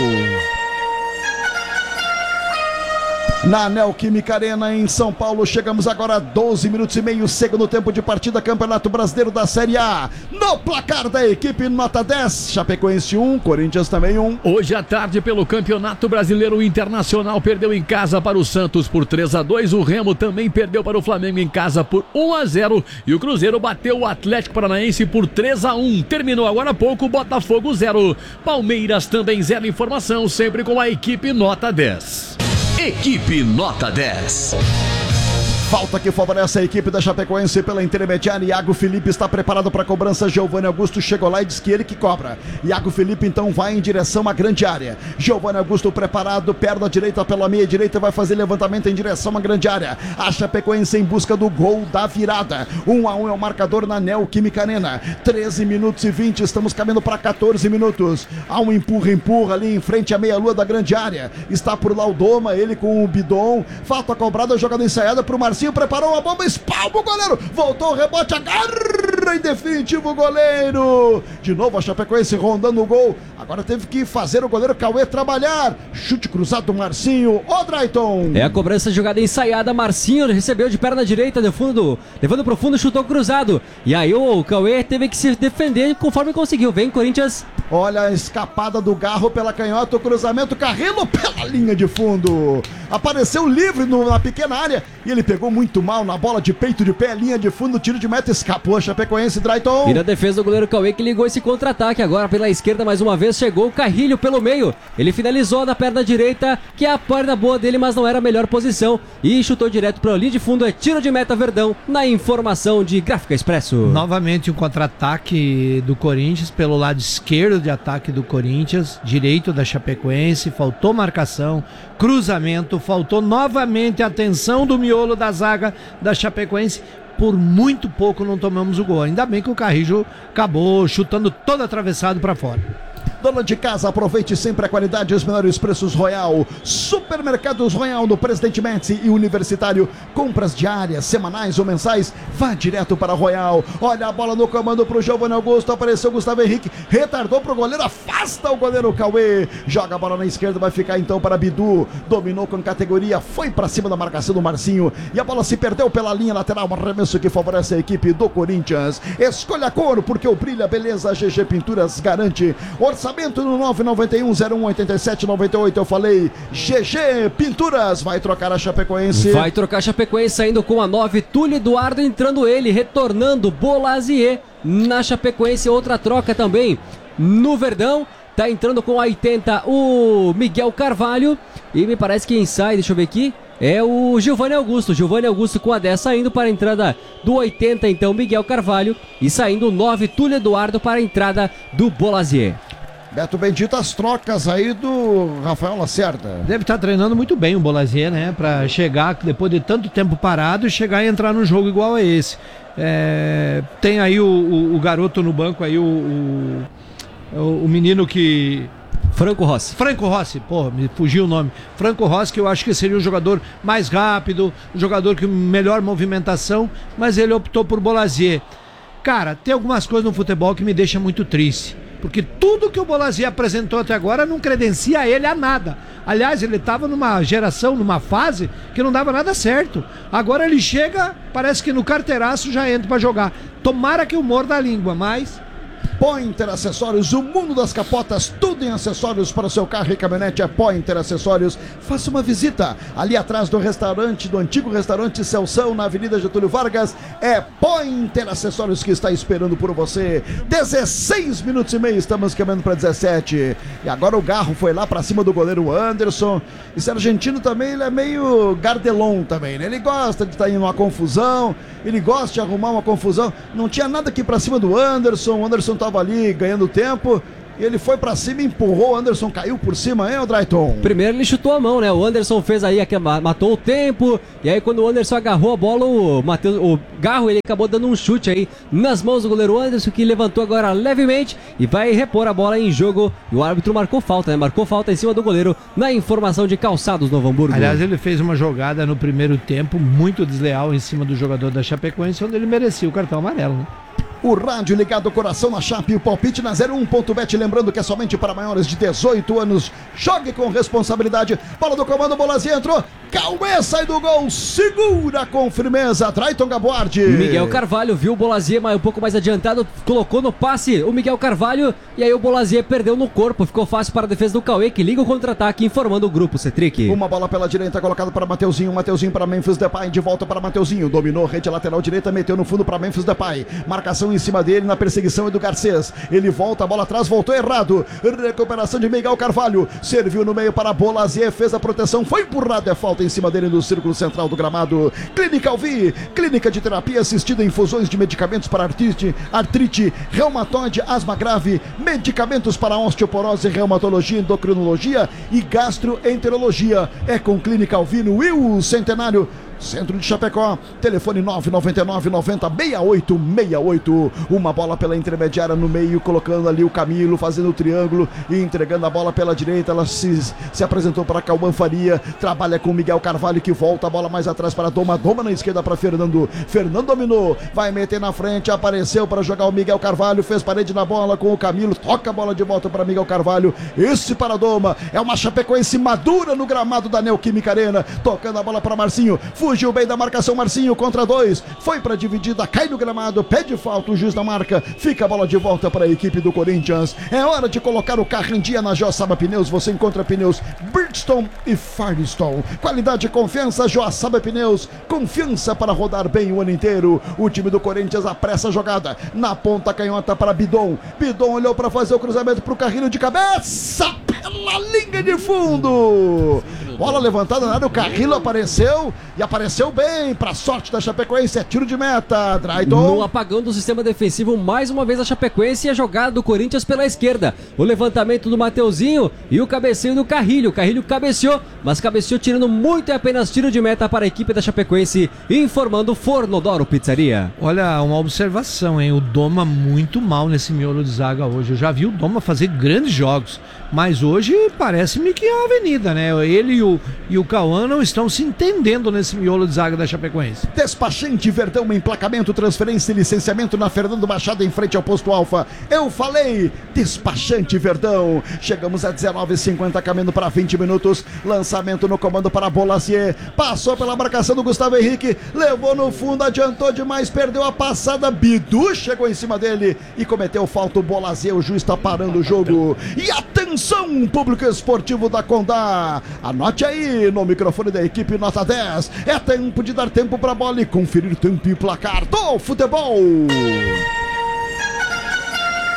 Na Neoquímica Arena em São Paulo, chegamos agora a 12 minutos e meio, segundo tempo de partida, Campeonato Brasileiro da Série A. No placar da equipe nota 10, Chapecoense 1, Corinthians também 1. Hoje à tarde, pelo Campeonato Brasileiro, o Internacional perdeu em casa para o Santos por 3-2, o Remo também perdeu para o Flamengo em casa por 1-0 e o Cruzeiro bateu o Atlético Paranaense por 3-1. Terminou agora há pouco, Botafogo 0, Palmeiras também 0. Informação sempre com a equipe nota 10. Equipe nota 10. Falta que favorece a equipe da Chapecoense pela intermediária. Iago Felipe está preparado para a cobrança. Giovanni Augusto chegou lá e diz que ele que cobra. Iago Felipe então vai em direção à grande área. Giovanni Augusto preparado, perna direita pela meia direita, vai fazer levantamento em direção à grande área. A Chapecoense em busca do gol da virada. 1-1 é o marcador na Neoquímica Arena. 13 minutos e 20, estamos caminhando para 14 minutos. Há um empurra ali em frente à meia-lua da grande área. Está por lá o Doma, ele com o bidon. Falta cobrada, jogada ensaiada para o Marcinho. Preparou a bomba, espalma o goleiro, voltou o rebote, agarra em definitivo o goleiro. De novo a Chapecoense rondando o gol. Agora teve que fazer o goleiro Cauê trabalhar. Chute cruzado do Marcinho. Ô Drayton. É a cobrança de jogada ensaiada. Marcinho recebeu de perna direita, levando pro fundo, chutou cruzado. E aí o Cauê teve que se defender conforme conseguiu. Vem Corinthians. Olha a escapada do Garro pela canhota, o cruzamento, Carrillo pela linha de fundo. Apareceu livre na pequena área e ele pegou muito mal na bola de peito de pé, linha de fundo, tiro de meta, escapou a Chapecoense, Drayton. E na defesa do goleiro Cauê que ligou esse contra-ataque, agora pela esquerda mais uma vez, chegou o Carrillo pelo meio, ele finalizou na perna direita, que é a perna boa dele, mas não era a melhor posição, e chutou direto para a linha de fundo, é tiro de meta Verdão, na informação de Gráfica Expresso. Novamente um contra-ataque do Corinthians, pelo lado esquerdo de ataque do Corinthians, direito da Chapecoense, faltou marcação, cruzamento, faltou novamente a atenção do miolo da zaga da Chapecoense. Por muito pouco não tomamos o gol. Ainda bem que o Carrillo acabou chutando todo atravessado para fora. Dona de casa, aproveite sempre a qualidade e os menores preços Royal. Supermercados Royal no Presidente Médici e Universitário. Compras diárias, semanais ou mensais, vá direto para Royal. Olha a bola no comando para o Giovanni Augusto. Apareceu Gustavo Henrique, retardou para o goleiro, afasta o goleiro Cauê. Joga a bola na esquerda, vai ficar então para Bidu. Dominou com categoria, foi para cima da marcação do Marcinho. E a bola se perdeu pela linha lateral. Um arremesso que favorece a equipe do Corinthians. Escolha a cor, porque o brilho, a beleza, a GG Pinturas garante. Orçamento no 991-01-87-98, eu falei, GG Pinturas, vai trocar a Chapecoense. Vai trocar a Chapecoense, saindo com a 9, Túlio Eduardo, entrando ele, retornando Bolazier na Chapecoense, outra troca também no Verdão. Tá entrando com a 80 o Miguel Carvalho, e me parece que quem sai, deixa eu ver aqui, é o Giovanni Augusto. Giovanni Augusto com a 10 saindo para a entrada do 80, então Miguel Carvalho, e saindo o 9, Túlio Eduardo, para a entrada do Bolazier. Beto Bendito, as trocas aí do Rafael Lacerda. Deve estar treinando muito bem o Bolazier, né? Pra chegar, depois de tanto tempo parado, e chegar e entrar num jogo igual a esse. Tem aí o garoto no banco aí, o menino que... Franco Rossi, me fugiu o nome. Franco Rossi, que eu acho que seria um jogador mais rápido, um jogador com melhor movimentação, mas ele optou por Bolazier. Cara, tem algumas coisas no futebol que me deixam muito triste, porque tudo que o Bolazier apresentou até agora não credencia ele a nada. Aliás, ele estava numa geração, numa fase que não dava nada certo. Agora ele chega, parece que no carteiraço já entra para jogar. Tomara que eu morda a língua, mas... Pointer Acessórios, o mundo das capotas, tudo em acessórios para o seu carro e caminhonete é Pointer Acessórios. Faça uma visita ali atrás do restaurante, do antigo restaurante Celção, na Avenida Getúlio Vargas. É Pointer Acessórios que está esperando por você. 16 minutos e meio, estamos caminhando para 17. E agora o Garro foi lá para cima do goleiro Anderson. Esse argentino também, ele é meio gardelon também, né? Ele gosta de estar em uma confusão, ele gosta de arrumar uma confusão. Não tinha nada aqui para cima do Anderson. O Anderson estava ali ganhando tempo, e ele foi pra cima e empurrou, o Anderson caiu por cima, hein, Drayton? Primeiro ele chutou a mão, né? O Anderson fez aí, matou o tempo, e aí quando o Anderson agarrou a bola, o Garro, ele acabou dando um chute aí nas mãos do goleiro Anderson, que levantou agora levemente e vai repor a bola em jogo. E o árbitro marcou falta, né? Marcou falta em cima do goleiro na informação de Calçados Novo Hamburgo. Aliás, ele fez uma jogada no primeiro tempo muito desleal em cima do jogador da Chapecoense, onde ele merecia o cartão amarelo, né? O rádio ligado ao coração na Chape e o palpite na 01.bet. Lembrando que é somente para maiores de 18 anos. Jogue com responsabilidade. Bola do comando, Bolazier entrou. Cauê sai do gol, segura com firmeza. Drayton Gaboardi. Miguel Carvalho viu o Bolazier um pouco mais adiantado, colocou no passe o Miguel Carvalho, e aí o Bolazier perdeu no corpo. Ficou fácil para a defesa do Cauê, que liga o contra-ataque, informando o grupo, Cetric. Uma bola pela direita colocada para Mateuzinho. Mateuzinho para Memphis Depay, de volta para Mateuzinho. Dominou, rede lateral direita, meteu no fundo para Memphis Depay. Marcação em cima dele, na perseguição é do Garcês. Ele volta, a bola atrás, voltou errado. Recuperação de Miguel Carvalho. Serviu no meio para Bolazier, fez a proteção, foi empurrado, é falta em cima dele no círculo central do gramado. Clínica Alvi, clínica de terapia assistida, infusões de medicamentos para artrite, reumatoide, asma grave, medicamentos para osteoporose, reumatologia, endocrinologia e gastroenterologia. É com Clínica Alvi no Will Centenário, centro de Chapecó. Telefone 999-90-6868. Uma bola pela intermediária no meio, colocando ali o Camilo, fazendo o triângulo e entregando a bola pela direita. Ela se apresentou para Cauã Faria, trabalha com Miguel Carvalho, que volta a bola mais atrás para Doma na esquerda para Fernando. Fernando dominou, vai meter na frente, apareceu para jogar o Miguel Carvalho, fez parede na bola com o Camilo, toca a bola de volta para Miguel Carvalho. Esse para Doma, é uma Chapecoense madura no gramado da Neoquímica Arena, tocando a bola para Marcinho. Fugiu bem da marcação, Marcinho contra dois, foi pra dividida, cai no gramado, pede falta, o juiz da marca, fica a bola de volta para a equipe do Corinthians. É hora de colocar o carro em dia na Joaçaba Pneus. Você encontra pneus Bridgestone e Firestone, qualidade e confiança. Joaçaba Pneus, confiança para rodar bem o ano inteiro. O time do Corinthians apressa a jogada, na ponta canhota para Bidon. Bidon olhou para fazer o cruzamento pro Carrilho de cabeça, pela linha de fundo, bola levantada na área, o Carrilho apareceu e apareceu bem, para sorte da Chapecoense. É tiro de meta, Drayton. No apagão do sistema defensivo, mais uma vez a Chapecoense, e a jogada do Corinthians pela esquerda. O levantamento do Mateuzinho e o cabeceio do Carrilho. O Carrilho cabeceou, mas cabeceou tirando muito e apenas tiro de meta para a equipe da Chapecoense, informando Fornodoro Pizzaria. Olha, uma observação, hein? O Doma muito mal nesse miolo de zaga hoje. Eu já vi o Doma fazer grandes jogos, mas hoje parece-me que é uma avenida, né? Ele e o Cauã não estão se entendendo nesse miolo de zaga da Chapecoense. Despachante Verdão, emplacamento, transferência e licenciamento na Fernando Machado, em frente ao posto Alfa. Eu falei, Despachante Verdão. Chegamos a 19h50, caminhando para 20 minutos. Lançamento no comando para Bolazier. Passou pela marcação do Gustavo Henrique, levou no fundo, adiantou demais, perdeu a passada. Bidu chegou em cima dele e cometeu falta. O Bolazier, o juiz está parando o jogo. E atenção, público esportivo da Condá, anote aí no microfone da equipe Nota 10. É tempo de dar tempo para a bola e conferir tempo e placar do futebol.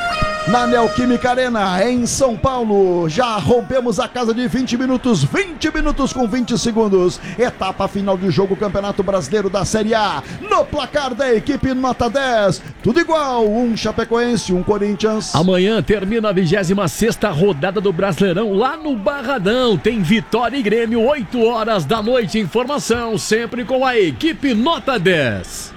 na Neoquímica Arena, em São Paulo. Já rompemos a casa de 20 minutos com 20 segundos. Etapa final de jogo, Campeonato Brasileiro da Série A. No placar da equipe nota 10, tudo igual, um Chapecoense, um Corinthians. Amanhã termina a 26ª rodada do Brasileirão lá no Barradão. Tem Vitória e Grêmio, 8 horas da noite. Informação sempre com a equipe nota 10.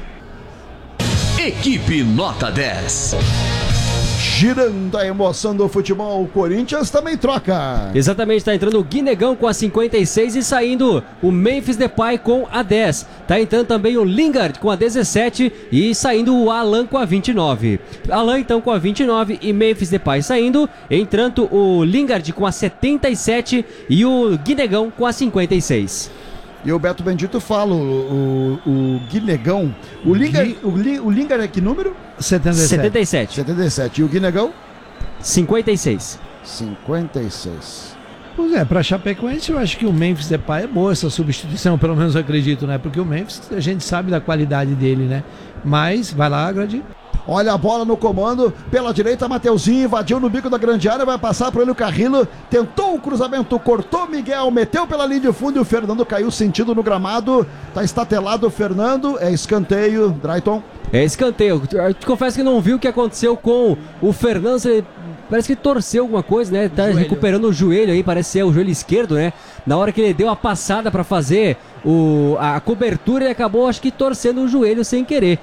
Equipe nota 10. Girando a emoção do futebol, o Corinthians também troca. Exatamente, está entrando o Guinegão com a 56 e saindo o Memphis Depay com a 10. Está entrando também o Lingard com a 17 e saindo o Alan com a 29. Alan então com a 29 e Memphis Depay saindo, entrando o Lingard com a 77 e o Guinegão com a 56. E o Beto Bendito fala, o Guinegão. O Lingard é que número? 77. E o Guinegão? 56. Pois é, pra Chapecoense eu acho que o Memphis Depay é boa essa substituição, pelo menos eu acredito, né? Porque o Memphis, a gente sabe da qualidade dele, né? Mas, vai lá, Gradi. Olha a bola no comando, pela direita, Mateuzinho invadiu no bico da grande área, vai passar para ele o Carrillo, tentou o cruzamento, cortou Miguel, meteu pela linha de fundo e o Fernando caiu sentido no gramado, tá estatelado o Fernando, é escanteio, Drayton. É escanteio, eu te confesso que não vi o que aconteceu com o Fernando, parece que torceu alguma coisa, né? Tá recuperando o joelho aí, parece ser o joelho esquerdo, né? Na hora que ele deu a passada para fazer a cobertura, ele acabou, acho que, torcendo o joelho sem querer.